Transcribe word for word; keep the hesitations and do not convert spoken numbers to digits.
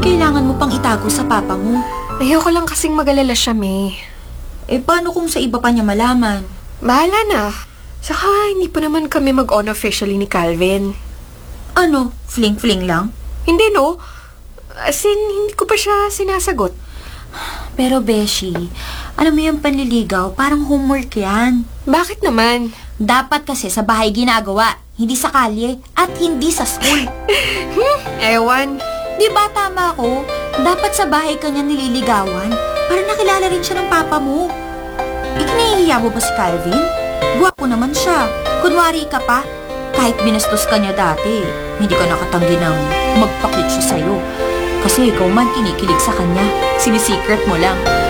kailangan mo pang itago sa papa mo? Ayoko lang kasing mag-alala siya, May. Eh, paano kung sa iba pa niya malaman? Bahala na. Saka, hindi pa naman kami mag-on officially ni Calvin. Ano? Fling-fling lang? Hindi, no? As in, hindi ko pa siya sinasagot. Pero, Beshi, alam mo yung panliligaw, parang homework yan. Bakit naman? Dapat kasi sa bahay ginagawa, hindi sa kalye, at hindi sa school. hmm, ewan. Di ba tama ako? Dapat sa bahay ka niya nililigawan para nakilala rin siya ng papa mo. Ikinahihiya mo ba si Calvin? Gwapo naman siya. Kunwari ka pa. Kahit binastos ka niya dati, hindi ka nakatanggi ng magpakit siya sa'yo. Kasi ikaw man kinikilig sa kanya. Sinisecret mo lang.